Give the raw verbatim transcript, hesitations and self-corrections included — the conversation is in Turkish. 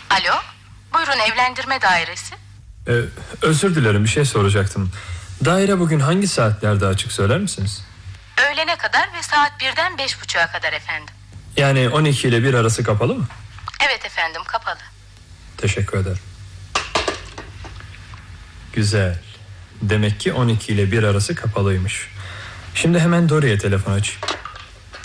Alo, buyurun, evlendirme dairesi. Ee, özür dilerim, bir şey soracaktım. Daire bugün hangi saatlerde açık, söyler misiniz? Öğlene kadar ve saat birden beş buçuğa kadar efendim. Yani on iki ile bir arası kapalı mı? Evet efendim, kapalı. Teşekkür ederim. Güzel. Demek ki on iki ile bir arası kapalıymış. Şimdi hemen Dory'e telefon aç.